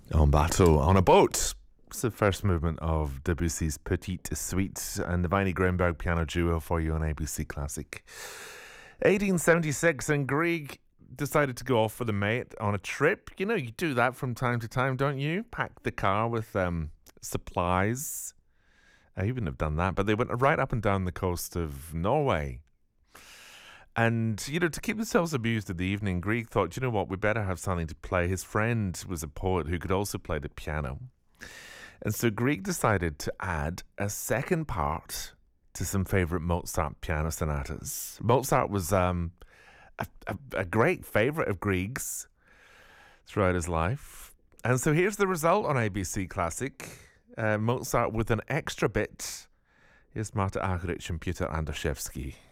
En bateau, on a boat. It's the first movement of Debussy's Petite Suite and the Viney Greenberg piano duo for you on ABC Classic. 1876, and Grieg decided to go off with a mate on a trip. You know, you do that from time to time, don't you? Pack the car with supplies. He wouldn't have done that, but they went right up and down the coast of Norway. And, you know, to keep themselves amused in the evening, Grieg thought, you know what, we better have something to play. His friend was a poet who could also play the piano. And so Grieg decided to add a second part to some favourite Mozart piano sonatas. Mozart was a great favourite of Grieg's throughout his life. And so here's the result on ABC Classic. Mozart with an extra bit. Here's Marta Argerich and Peter Andrzejewski.